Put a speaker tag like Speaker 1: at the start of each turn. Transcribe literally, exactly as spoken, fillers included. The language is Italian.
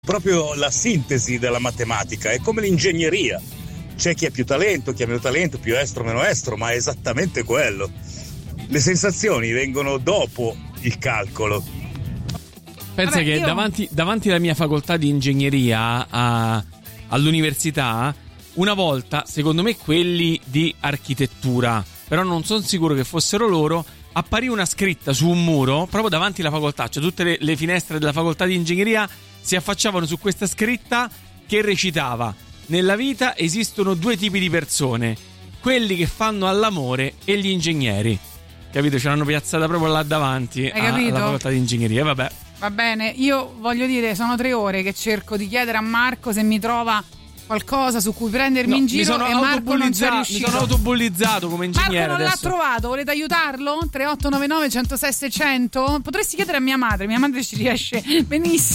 Speaker 1: proprio la sintesi della matematica, è come l'ingegneria. C'è chi ha più talento, chi ha meno talento, più estro, meno estro, ma è esattamente quello. Le sensazioni vengono dopo il calcolo.
Speaker 2: Pensa
Speaker 3: Vabbè,
Speaker 2: che
Speaker 3: io...
Speaker 2: davanti, davanti alla mia facoltà di ingegneria a, all'università, una volta, secondo me quelli di architettura, però non sono sicuro che fossero loro, apparì una scritta su un muro proprio davanti alla facoltà, cioè tutte le, le finestre della facoltà di ingegneria si affacciavano su questa scritta che recitava: nella vita esistono due tipi di persone, quelli che fanno all'amore e gli ingegneri. Capito? Ce l'hanno piazzata proprio là davanti a, alla facoltà di ingegneria. Vabbè.
Speaker 3: Va bene, io voglio dire, sono tre ore che cerco di chiedere a Marco se mi trova qualcosa su cui prendermi
Speaker 2: no,
Speaker 3: in giro e Marco non c'è riuscito.
Speaker 2: Mi sono autobullizzato come ingegnere.
Speaker 3: Marco non
Speaker 2: adesso.
Speaker 3: l'ha trovato, volete aiutarlo? tre otto nove nove uno zero sei sei zero zero. Potresti chiedere a mia madre, mia madre ci riesce benissimo.